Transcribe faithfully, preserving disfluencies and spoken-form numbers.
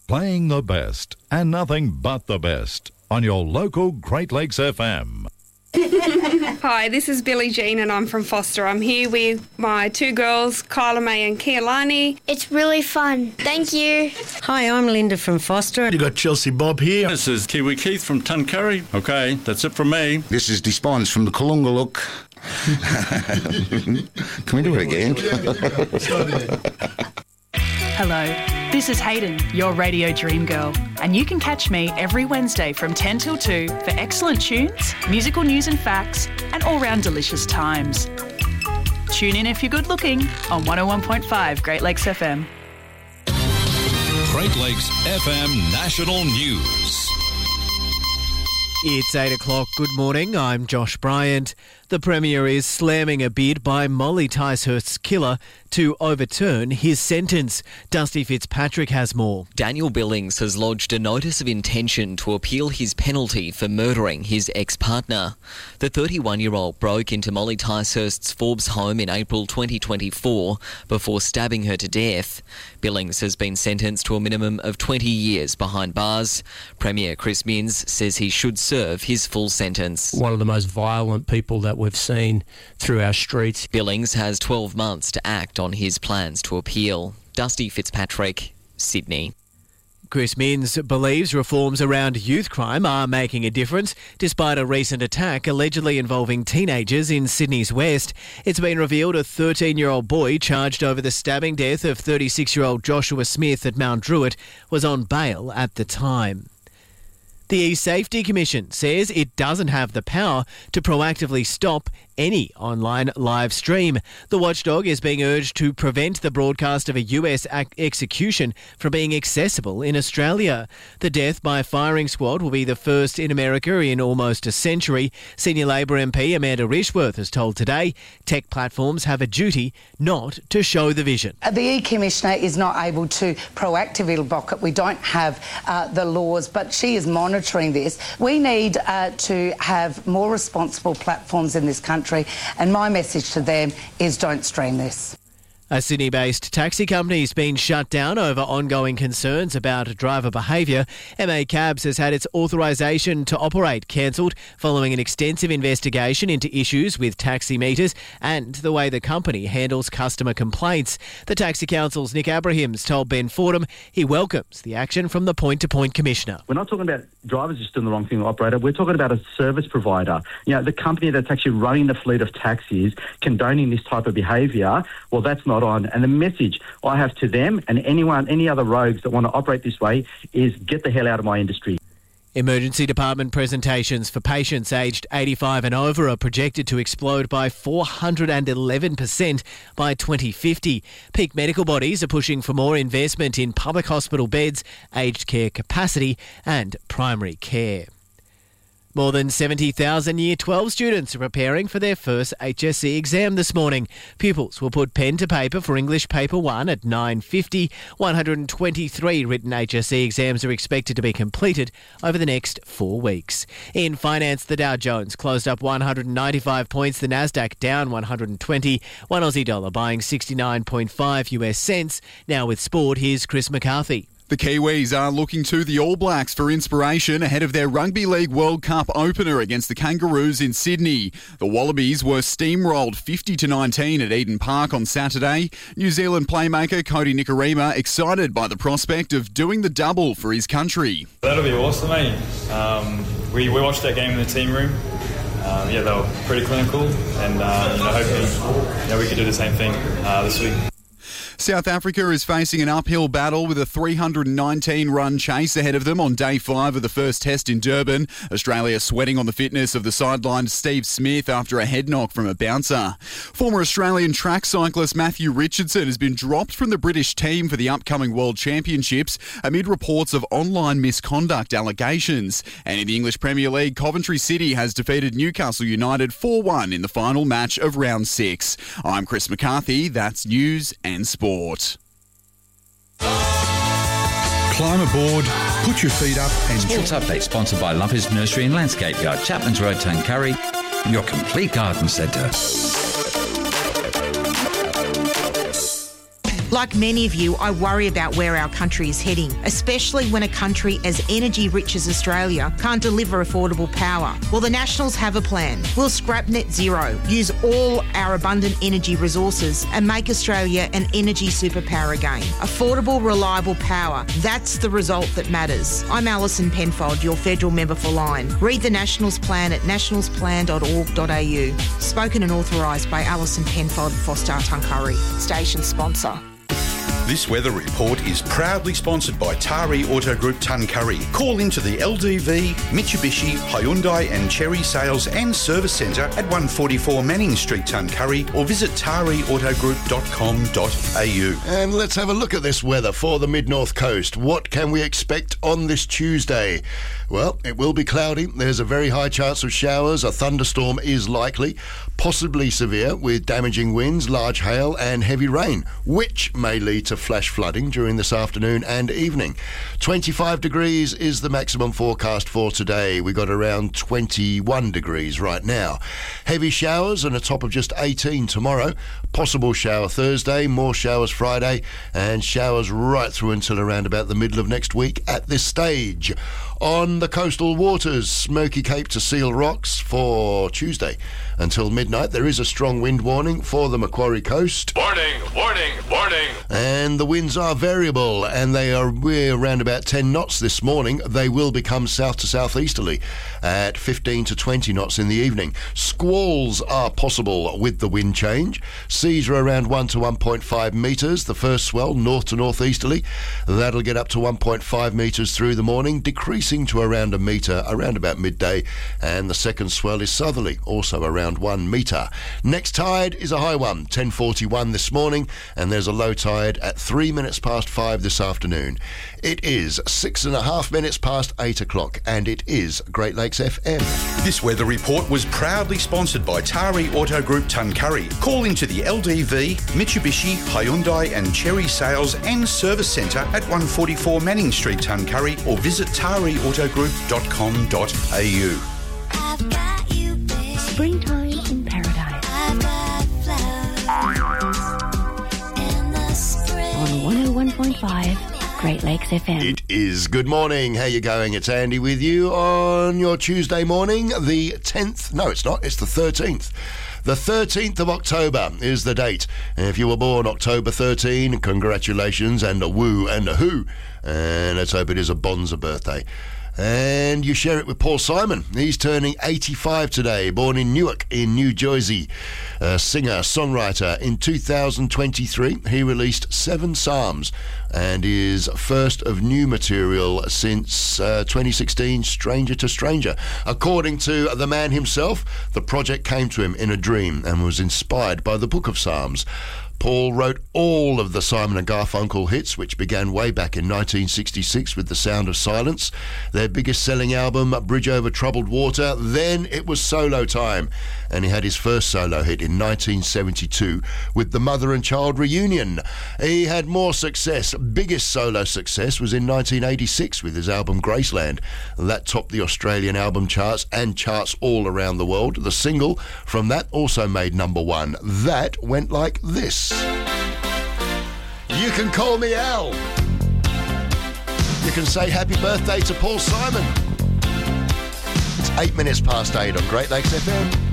Playing the best and nothing but the best on your local Great Lakes F M. Hi, this is Billie Jean and I'm from Foster. I'm here with my two girls, Kyla May and Kealani. It's really fun. Thank you. Hi, I'm Linda from Foster. You got Chelsea Bob here. This is Kiwi Keith from Tuncurry. Okay, that's it from me. This is Despons from the Kalungaluk. Can we do it again? Hello, this is Hayden, your radio dream girl, and you can catch me every Wednesday from ten till two for excellent tunes, musical news and facts, and all-round delicious times. Tune in if you're good looking on one oh one point five Great Lakes F M. Great Lakes F M National News. It's eight o'clock. Good morning. I'm Josh Bryant. The Premier is slamming a bid by Molly Ticehurst's killer to overturn his sentence. Dusty Fitzpatrick has more. Daniel Billings has lodged a notice of intention to appeal his penalty for murdering his ex-partner. The thirty-one-year-old broke into Molly Ticehurst's Forbes home in April twenty twenty-four before stabbing her to death. Billings has been sentenced to a minimum of twenty years behind bars. Premier Chris Minns says he should serve his full sentence. One of the most violent people that we've seen through our streets. Billings has twelve months to act on his plans to appeal. Dusty Fitzpatrick, Sydney. Chris Minns believes reforms around youth crime are making a difference, despite a recent attack allegedly involving teenagers in Sydney's West. It's been revealed a thirteen-year-old boy charged over the stabbing death of thirty-six-year-old Joshua Smith at Mount Druitt was on bail at the time. The E-Safety Commission says it doesn't have the power to proactively stop any online live stream. The watchdog is being urged to prevent the broadcast of a U S ac- execution from being accessible in Australia. The death by firing squad will be the first in America in almost a century. Senior Labor M P Amanda Rishworth has told Today tech platforms have a duty not to show the vision. The E-Commissioner is not able to proactively block it. We don't have uh, the laws, but she is monitoring this. We need uh, to have more responsible platforms in this country. And my message to them is don't stream this. A Sydney-based taxi company has been shut down over ongoing concerns about driver behaviour. M A Cabs has had its authorisation to operate cancelled following an extensive investigation into issues with taxi meters and the way the company handles customer complaints. The Taxi Council's Nick Abrahams told Ben Fordham he welcomes the action from the Point-to-Point Commissioner. We're not talking about drivers just doing the wrong thing, operator. We're talking about a service provider. You know, the company that's actually running the fleet of taxis, condoning this type of behaviour, well, that's not on. And the message I have to them and anyone, any other rogues that want to operate this way is get the hell out of my industry. Emergency department presentations for patients aged eighty-five and over are projected to explode by four hundred eleven percent by twenty fifty. Peak medical bodies are pushing for more investment in public hospital beds, aged care capacity and primary care. More than seventy thousand Year twelve students are preparing for their first H S C exam this morning. Pupils will put pen to paper for English Paper one at nine fifty. one hundred twenty-three written H S C exams are expected to be completed over the next four weeks. In finance, the Dow Jones closed up one hundred ninety-five points, the Nasdaq down one hundred twenty, one Aussie dollar buying sixty-nine point five U S cents. Now with sport, here's Chris McCarthy. The Kiwis are looking to the All Blacks for inspiration ahead of their Rugby League World Cup opener against the Kangaroos in Sydney. The Wallabies were steamrolled fifty to nineteen at Eden Park on Saturday. New Zealand playmaker Cody Nikorima excited by the prospect of doing the double for his country. That'll be awesome, mate. Um, we, we watched that game in the team room. Um, yeah, they were pretty clinical, and uh, you know, hopefully you know, we could do the same thing uh, this week. South Africa is facing an uphill battle with a three hundred nineteen run chase ahead of them on day five of the first test in Durban. Australia sweating on the fitness of the sidelined Steve Smith after a head knock from a bouncer. Former Australian track cyclist Matthew Richardson has been dropped from the British team for the upcoming World Championships amid reports of online misconduct allegations. And in the English Premier League, Coventry City has defeated Newcastle United four one in the final match of round six. I'm Chris McCarthy. That's News and Sport. Climb aboard, put your feet up and... Sports Update sponsored by Lovers Nursery and Landscape Yard, Chapman's Road, Tuncurry, your complete garden centre. Like many of you, I worry about where our country is heading, especially when a country as energy rich as Australia can't deliver affordable power. Well, the Nationals have a plan. We'll scrap net zero, use all our abundant energy resources and make Australia an energy superpower again. Affordable, reliable power. That's the result that matters. I'm Alison Penfold, your federal member for Lyne. Read the Nationals plan at nationals plan dot org dot a u. Spoken and authorised by Alison Penfold, Foster Tuncurry. Station sponsor. This weather report is proudly sponsored by Tari Auto Group Tuncurry. Call into the L D V, Mitsubishi, Hyundai and Cherry Sales and Service Centre at one forty-four Manning Street, Tuncurry, or visit tari auto group dot com dot a u. And let's have a look at this weather for the Mid-North Coast. What can we expect on this Tuesday? Well, it will be cloudy. There's a very high chance of showers. A thunderstorm is likely, possibly severe, with damaging winds, large hail and heavy rain, which may lead to flash flooding during this afternoon and evening. twenty-five degrees is the maximum forecast for today. We got around twenty-one degrees right now. Heavy showers and a top of just eighteen tomorrow. Possible shower Thursday, more showers Friday, and showers right through until around about the middle of next week at this stage. On the coastal waters, Smoky Cape to Seal Rocks for Tuesday until midnight. There is a strong wind warning for the Macquarie coast. Warning, warning, warning. And the winds are variable, and they are we're around about ten knots this morning. They will become south to southeasterly at fifteen to twenty knots in the evening. Squalls are possible with the wind change. Seas are around one to one point five metres. The first swell north to northeasterly. That'll get up to one point five metres through the morning, decreasing to around a metre around about midday, and the second swell is southerly, also around one metre. Next tide is a high one, ten forty-one this morning, and there's a low tide at three minutes past five this afternoon. It is six and a half minutes past eight o'clock, and it is Great Lakes F M. This weather report was proudly sponsored by Tari Auto Group Tuncurry. Call into the L D V, Mitsubishi, Hyundai and Cherry Sales and Service Centre at one forty-four Manning Street, Tuncurry, or visit tari auto group dot com dot a u. Springtime in paradise. On one oh one point five Great Lakes F M. It is good morning. How you going? It's Andy with you on your Tuesday morning, the tenth. No, it's not. It's the thirteenth. The thirteenth of October is the date. If you were born October thirteenth, congratulations and a woo and a hoo. And let's hope it is a bonza birthday. And you share it with Paul Simon. He's turning eighty-five today, born in Newark in New Jersey. A singer, songwriter. In two thousand twenty-three, he released seven psalms and is first of new material since uh, twenty sixteen, Stranger to Stranger. According to the man himself, the project came to him in a dream and was inspired by the Book of Psalms. Paul wrote all of the Simon and Garfunkel hits, which began way back in nineteen sixty-six with The Sound of Silence, their biggest selling album, Bridge Over Troubled Water. Then it was solo time, and he had his first solo hit in nineteen seventy-two with the Mother and Child Reunion. He had more success. Biggest solo success was in nineteen eighty-six with his album Graceland. That topped the Australian album charts and charts all around the world. The single from that also made number one. That went like this. You can call me Al. You can say happy birthday to Paul Simon. It's eight minutes past eight on Great Lakes F M.